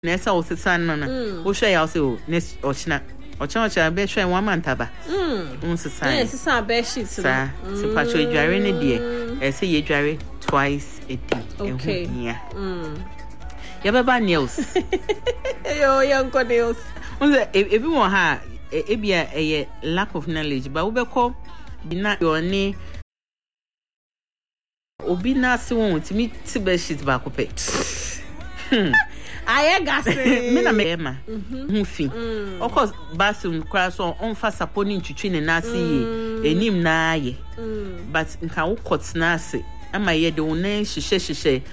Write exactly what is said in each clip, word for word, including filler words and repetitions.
Nessa or Sana, who shall also nest or schnack or charge a bed share one man taba. Um, society. Yes, it's our best sheet, sir. So, Patrick Jarry, a dear, I say ye Jarry twice a day. Okay, yeah. Yabba nails. Your young nails. Everyone ha a lack of knowledge, but we call be not your name. Obina soon to meet Tibet back up it. I got Mina Mema, Muffy. Of course, Bassum crash on fast upon to train and Nasi, a name na ye. But in how cuts Nasi, and my yet don't name she she she.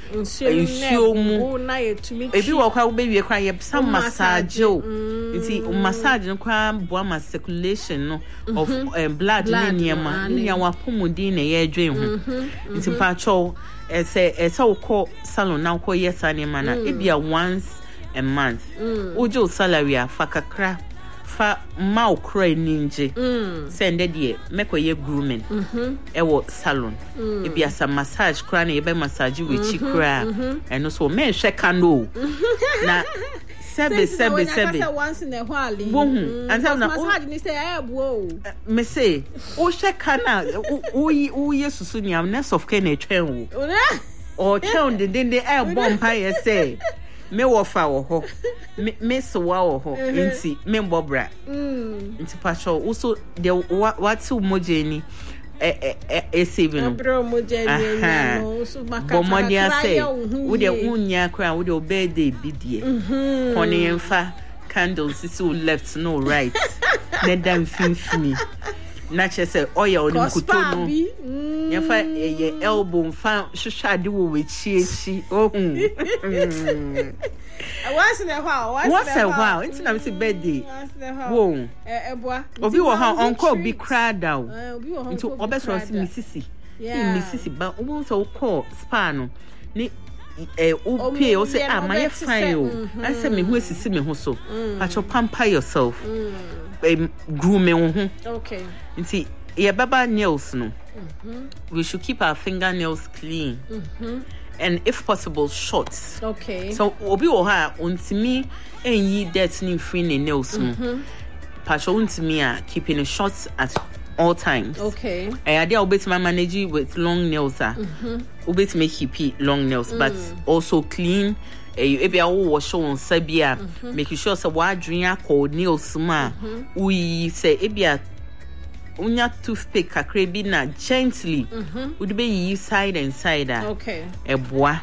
If you walk out, baby, cry up some massage. You see, massage and crime, boama circulation of blood, linear, linear, pumudine, a dream. It's a patrol. As a so called salon now call yes animana it be a once a month ujo salary fa kakra fa mau cray ninja send ye make ye grooming e wo salon it be as a massage crown e be massage with chikra and also men sheka no na sebe sebe sebe once in a while and tell na massage ni say eh bo me say o sheka na o o yesusu ni amness of ken e twen wo o twen de de de e bomb pa ye say me wo fa wo ho me me so wa wo ho nti me mbobra nti pa show also the what moje ni eh eh eh seven bro moje ni no so maka bomodia say wo de unya kra wo de birthday bidie koni emfa candles is all left no right let them finfini na che say oya oni kuto no yefa ye elbow fa hwehwade wo wechi oh once in a while once a while into na say birthday wo eboa obi wo ha onko bi cry down into obeso si misisi yeah misisi ba wo so call spa no ni eh o pay o say ah my fine o I say me hu asisi me hu so acho pamper yourself um, grooming ho okay nti ye baba nails no we should keep our fingernails clean and if possible short okay so obi wo ha ontimi enyi dirt ni free ne nails no pacho ontimi a keeping it short at all times okay eh ade obet my manage with long nails ah obet make keep long nails but also clean eh ebi awo wash on sabia make sure say wa adwen akọ nails ma we say ebi a unya toothpick kakra bi na gently would be yi side and side ah okay eboa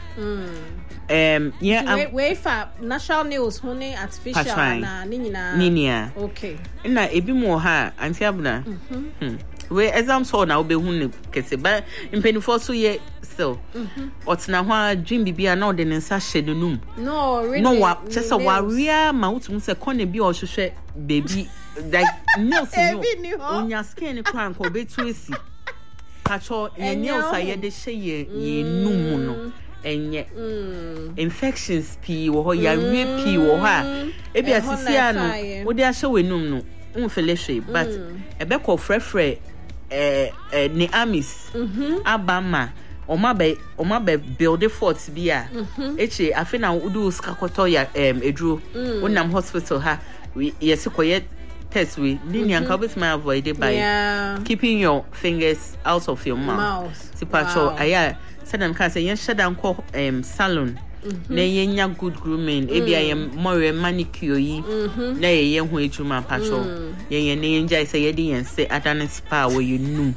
um yeah wait wait for natural nails honey artificial na ni nyina ninia okay na ebi mo ha anti abuna hmm we exam so na obe hu ne kese ba impenifo so ye still otna ho dream bibia na ode ne nsa hye num no really no wa chese wa ria ma utum se kone bi o hwehwe baby like nails no onya skin kran ko betu esi pacho ye nails aye de hye ye ye num no enye infections pi wo ho ya wie pi wo ha e bia sisi ano wo de ahye wenum no unfele hwe but ebe ko frefre eh eh ni amis abama oma be oma be build fort bia eche afi na udu skakoto ya em edru wonam hospital ha yes koye test we linear can be my avoid by yeah. keeping your fingers out of your mouth, mouth. Sipacho wow. Aya said them can say yen shadan ko um salon na yenya good grooming e bia yen more manicure yi na yen ho ejuma pacho yen yen enjoy say yedi yen say adana spa where you know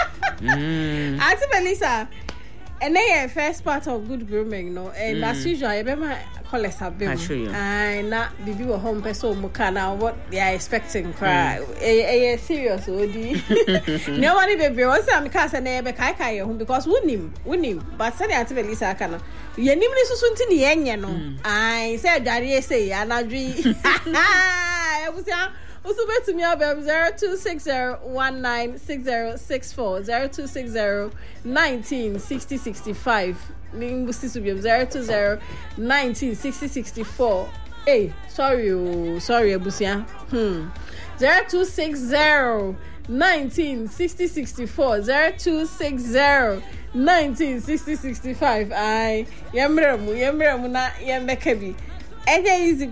mm Auntie Melissa and then first part of good grooming no and mm. as usual you remember call us up and na bibi wo home person muka now what they are expecting cry eh eh serious odi no one baby once am ka say na be kai kai home because wunim wunim but say Auntie Melissa aka no yenim ni susu nti ne yenye no ai say dare say anadwi ebusia Usube to me about zero two six zero one nine six zero six four zero two six zero nineteen sixty sixty five. Linguistics to be zero two zero nineteen sixty sixty four. Hey, sorry, oh, sorry, Abusia. Hmm. Zero two six zero nineteen sixty sixty four zero two six zero nineteen sixty sixty five. I yamremu yamremu na yambekebi. ɛnyɛ easy